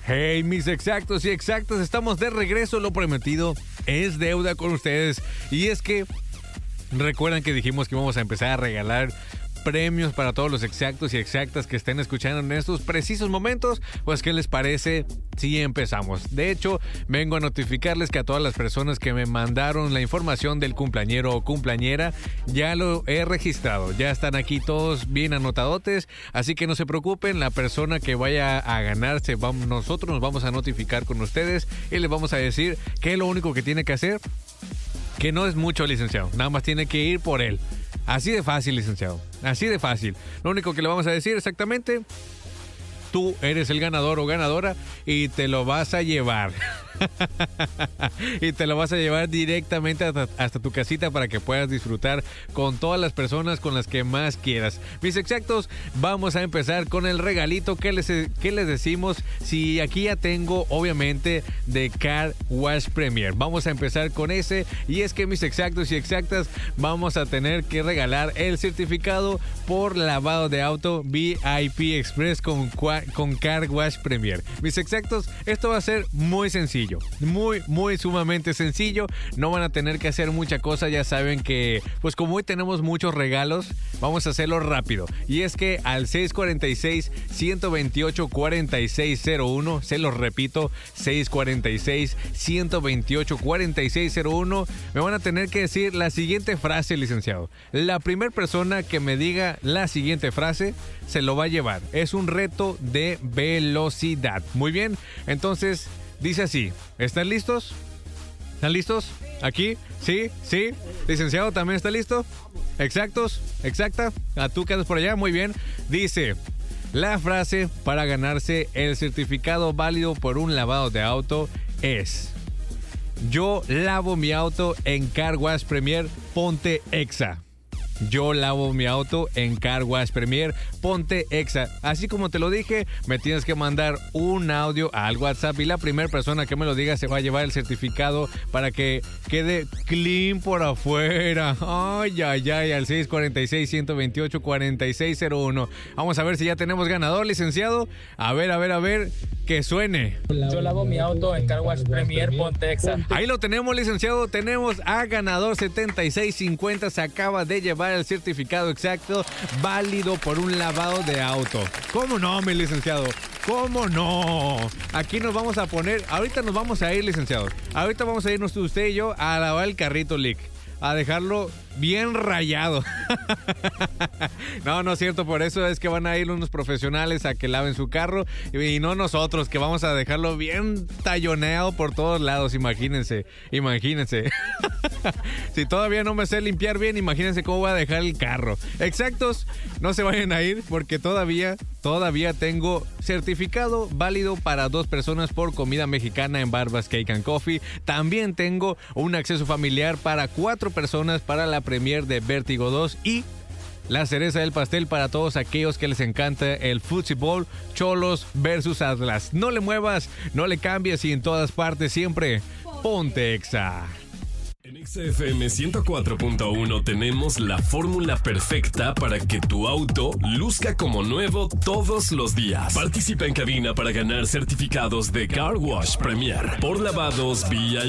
Hey, mis exactos y exactas, estamos de regreso. Lo prometido es deuda con ustedes. Y es que recuerdan que dijimos que íbamos a empezar a regalar premios para todos los exactos y exactas que estén escuchando en estos precisos momentos. Pues, ¿qué les parece si empezamos? De hecho, vengo a notificarles que a todas las personas que me mandaron la información del cumpleañero o cumpleañera, ya lo he registrado. Ya están aquí todos bien anotadotes, así que no se preocupen. La persona que vaya a ganarse, nosotros nos vamos a notificar con ustedes y les vamos a decir que es lo único que tiene que hacer, que no es mucho, licenciado. Nada más tiene que ir por él. Así de fácil, licenciado. Así de fácil. Lo único que le vamos a decir exactamente: tú eres el ganador o ganadora y te lo vas a llevar. Y te lo vas a llevar directamente hasta tu casita para que puedas disfrutar con todas las personas con las que más quieras. Mis exactos, vamos a empezar con el regalito. ¿Qué les decimos? Si aquí ya tengo, obviamente, de Car Wash Premier. Vamos a empezar con ese. Y es que, mis exactos y exactas, vamos a tener que regalar el certificado por lavado de auto VIP Express con Car Wash Premier. Mis exactos, esto va a ser muy sencillo. Muy sumamente sencillo. No van a tener que hacer mucha cosa. Ya saben que, pues como hoy tenemos muchos regalos, vamos a hacerlo rápido. Y es que al 646-128-4601, se los repito, 646-128-4601, me van a tener que decir la siguiente frase, licenciado. La primera persona que me diga la siguiente frase se lo va a llevar. Es un reto de velocidad. Muy bien, entonces dice así. ¿Están listos? ¿Están listos? ¿Aquí? ¿Sí? ¿Sí? ¿Licenciado también está listo? ¿Exactos? ¿Exacta? ¿A tú que andas por allá? Muy bien. Dice: la frase para ganarse el certificado válido por un lavado de auto es: yo lavo mi auto en Car Wash Premier, ponte Exa. Yo lavo mi auto en Car Wash Premier, ponte Exa. Así como te lo dije, me tienes que mandar un audio al WhatsApp y la primera persona que me lo diga se va a llevar el certificado para que quede clean por afuera. Ay, al 646-128-4601. Vamos a ver si ya tenemos ganador, licenciado. A ver, que suene. Yo lavo mi auto en Car Wash Premier, ponte Exa. Ahí lo tenemos, licenciado. Tenemos a ganador 7650. Se acaba de llevar el certificado exacto válido por un lavado de auto. ¿Cómo no, mi licenciado? ¿Cómo no? Aquí nos vamos a poner, ahorita nos vamos a ir, licenciado. Ahorita vamos a irnos usted y yo a lavar el carrito, Lick, a dejarlo bien rayado. No es cierto, por eso es que van a ir unos profesionales a que laven su carro y no nosotros, que vamos a dejarlo bien talloneado por todos lados. Imagínense. Si todavía no me sé limpiar bien, imagínense cómo voy a dejar el carro. Exactos, no se vayan a ir porque todavía tengo certificado válido para 2 personas por comida mexicana en Barbas Cake and Coffee. También tengo un acceso familiar para 4 personas para la premier de Vértigo 2 y la cereza del pastel para todos aquellos que les encanta el fútbol, Cholos versus Atlas. No le muevas, no le cambies y en todas partes siempre ponte Exa. En XFM 104.1 tenemos la fórmula perfecta para que tu auto luzca como nuevo todos los días. Participa en cabina para ganar certificados de Car Wash Premier por lavados vía